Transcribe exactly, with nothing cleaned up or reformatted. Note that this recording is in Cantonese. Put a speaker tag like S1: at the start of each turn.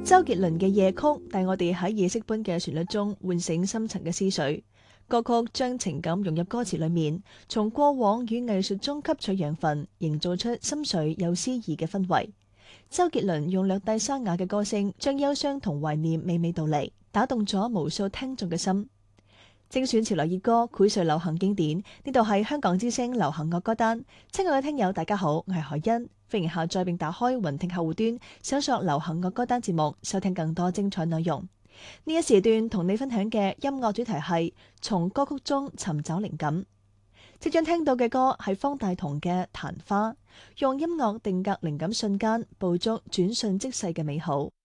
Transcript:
S1: 周杰倫嘅《夜曲》帶我哋喺夜色般嘅旋律中喚醒深層嘅思緒。歌曲將情感融入歌詞裏面，從過往與藝術中吸取養分，營造出深邃有詩意嘅氛圍。周杰倫用略帶沙啞嘅歌聲，將憂傷同懷念娓娓道嚟，打動咗無數聽眾嘅心。精選潮流熱歌，薈萃流行經典。呢度係香港之聲流行樂歌單。親愛嘅聽友，大家好，我係海欣，歡迎下載並打開雲聽客戶端，搜索流行樂歌單節目，收聽更多精彩內容。呢一時段同你分享嘅音樂主題係從歌曲中尋找靈感。即將聽到嘅歌係方大同嘅《曇花》，用音樂定格靈感瞬間，捕捉轉瞬即逝嘅美好。